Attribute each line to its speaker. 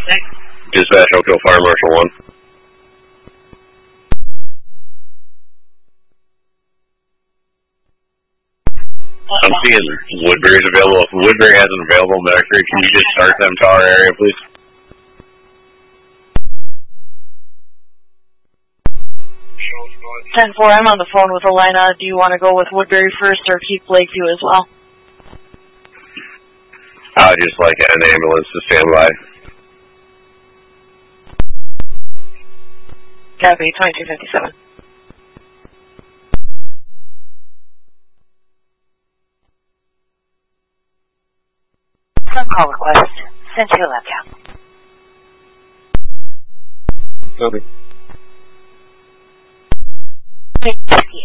Speaker 1: Dispatch, Oak Hill Fire Marshal 1. I'm seeing Woodbury's available. If Woodbury has an available Mercury, can you just start them to our area, please?
Speaker 2: Ten-4, I'm on the phone with Elena. Do you want to go with Woodbury first or keep Lakeview as well?
Speaker 1: I'd just like an ambulance to stand by.
Speaker 2: Copy, 2257.
Speaker 3: Phone call request. Send to Aleta.
Speaker 1: Copy.